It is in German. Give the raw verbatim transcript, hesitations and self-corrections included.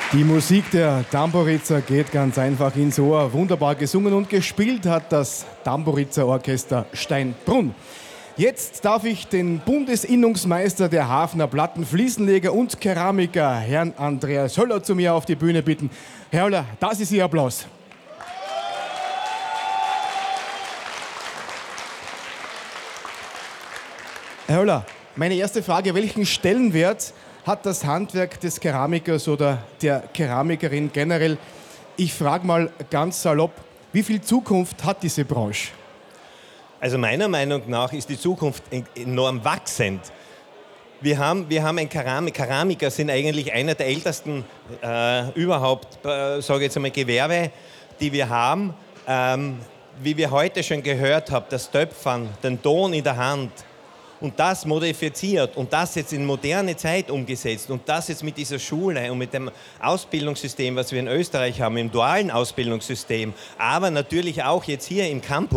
Die Musik der Tamburizza geht ganz einfach ins Ohr. Wunderbar gesungen und gespielt hat das Tamburizza Orchester Steinbrunn. Jetzt darf ich den Bundesinnungsmeister der Hafner Platten, Fliesenleger und Keramiker, Herrn Andreas Höller, zu mir auf die Bühne bitten. Herr Höller, das ist Ihr Applaus. Herr Höller, meine erste Frage: Welchen Stellenwert hat das Handwerk des Keramikers oder der Keramikerin generell? Ich frage mal ganz salopp, wie viel Zukunft hat diese Branche? Also meiner Meinung nach ist die Zukunft enorm wachsend. Wir haben, wir haben ein Keramik, Keramiker sind eigentlich einer der ältesten äh, überhaupt, äh, sage ich jetzt einmal, Gewerbe, die wir haben. Ähm, wie wir heute schon gehört haben, das Töpfern, den Ton in der Hand, und das modifiziert und das jetzt in moderne Zeit umgesetzt und das jetzt mit dieser Schule und mit dem Ausbildungssystem, was wir in Österreich haben, im dualen Ausbildungssystem, aber natürlich auch jetzt hier im Campus.